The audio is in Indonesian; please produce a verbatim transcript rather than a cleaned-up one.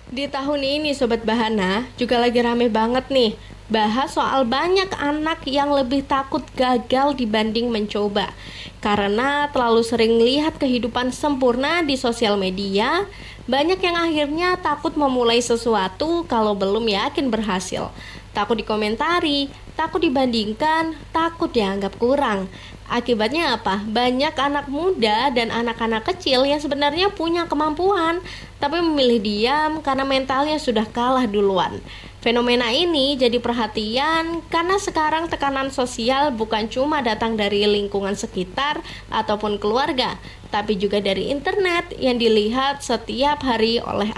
Di tahun ini Sobat Bahana juga lagi rame banget nih bahas soal banyak anak yang lebih takut gagal dibanding mencoba. Karena terlalu sering lihat kehidupan sempurna di sosial media, banyak yang akhirnya takut memulai sesuatu kalau belum yakin berhasil. Takut dikomentari, takut dibandingkan, takut dianggap kurang. Akibatnya apa? Banyak anak muda dan anak-anak kecil yang sebenarnya punya kemampuan, tapi memilih diam karena mentalnya sudah kalah duluan. Fenomena ini jadi perhatian karena sekarang tekanan sosial bukan cuma datang dari lingkungan sekitar ataupun keluarga, tapi juga dari internet yang dilihat setiap hari oleh